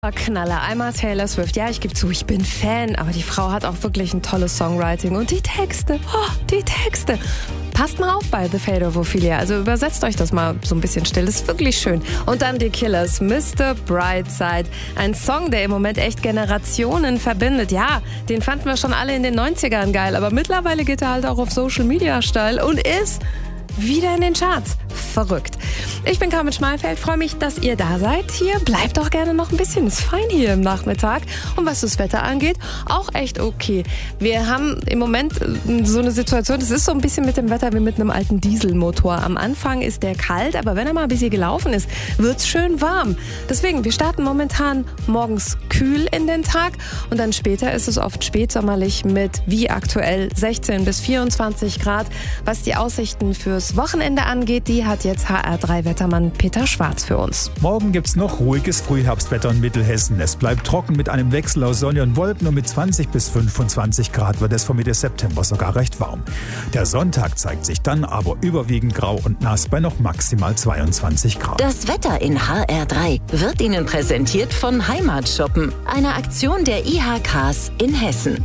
Knaller, einmal Taylor Swift. Ja, ich gebe zu, ich bin Fan, aber die Frau hat auch wirklich ein tolles Songwriting. Und die Texte, die Texte. Passt mal auf bei The Fate of Ophelia. Also übersetzt euch das mal so ein bisschen still. Das ist wirklich schön. Und dann die Killers, Mr. Brightside. Ein Song, der im Moment echt Generationen verbindet. Ja, den fanden wir schon alle in den 90ern geil. Aber mittlerweile geht er halt auch auf Social Media steil und ist wieder in den Charts. Verrückt. Ich bin Carmen Schmalfeld, freue mich, dass ihr da seid hier. Bleibt doch gerne noch ein bisschen, ist fein hier im Nachmittag. Und was das Wetter angeht, auch echt okay. Wir haben im Moment so eine Situation, es ist so ein bisschen mit dem Wetter wie mit einem alten Dieselmotor. Am Anfang ist der kalt, aber wenn er mal ein bisschen gelaufen ist, wird's schön warm. Deswegen, wir starten momentan morgens kühl in den Tag und dann später ist es oft spätsommerlich mit, wie aktuell, 16 bis 24 Grad. Was die Aussichten fürs Wochenende angeht, die hat jetzt HR3-Wettermann Peter Schwarz für uns. Morgen gibt's noch ruhiges Frühherbstwetter in Mittelhessen. Es bleibt trocken mit einem Wechsel aus Sonne und Wolken und mit 20 bis 25 Grad wird es von Mitte September sogar recht warm. Der Sonntag zeigt sich dann aber überwiegend grau und nass bei noch maximal 22 Grad. Das Wetter in HR3 wird Ihnen präsentiert von Heimatshoppen, einer Aktion der IHKs in Hessen.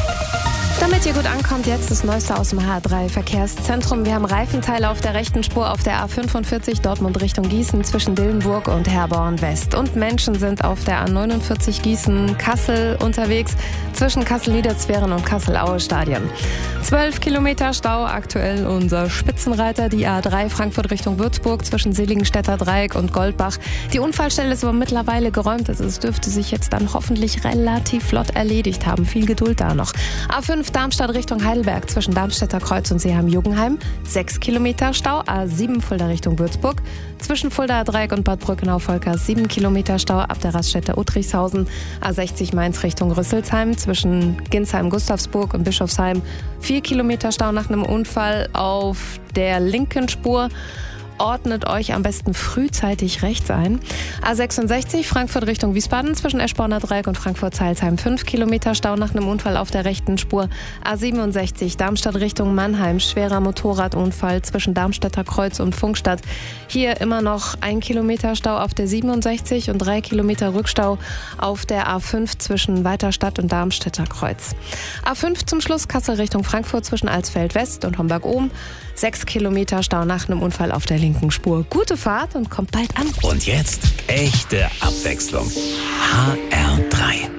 Damit ihr gut ankommt, jetzt das Neueste aus dem HR3-Verkehrszentrum. Wir haben Reifenteile auf der rechten Spur auf der A45 Dortmund Richtung Gießen zwischen Dillenburg und Herborn West. Und Menschen sind auf der A49 Gießen-Kassel unterwegs zwischen Kassel-Niederzweren und Kassel-Aue-Stadion. 12 Kilometer Stau aktuell unser Spitzenreiter, die A3 Frankfurt Richtung Würzburg zwischen Seligenstädter Dreieck und Goldbach. Die Unfallstelle ist aber mittlerweile geräumt. Also es dürfte sich jetzt dann hoffentlich relativ flott erledigt haben. Viel Geduld da noch. A5 Darmstadt Richtung Heidelberg zwischen Darmstädter Kreuz und Seeheim-Jugenheim. 6 Kilometer Stau. A7 Fulda Richtung Würzburg. Zwischen Fulda Dreieck und Bad Brückenau-Volkers 7 Kilometer Stau ab der Raststätte Uttrichshausen. A60 Mainz Richtung Rüsselsheim zwischen Ginsheim-Gustavsburg und Bischofsheim. 4 Kilometer Stau nach einem Unfall auf der linken Spur. Ordnet euch am besten frühzeitig rechts ein. A66 Frankfurt Richtung Wiesbaden zwischen Eschborner Dreieck und Frankfurt-Zeilsheim 5 Kilometer Stau nach einem Unfall auf der rechten Spur. A67 Darmstadt Richtung Mannheim schwerer Motorradunfall zwischen Darmstädter Kreuz und Funkstadt. Hier immer noch 1 Kilometer Stau auf der 67 und 3 Kilometer Rückstau auf der A5 zwischen Weiterstadt und Darmstädter Kreuz. A5 zum Schluss Kassel Richtung Frankfurt zwischen Alsfeld West und Homberg-Ohm. 6 Kilometer Stau nach einem Unfall auf der linken Spur. Gute Fahrt und kommt bald an. Und jetzt echte Abwechslung. HR3.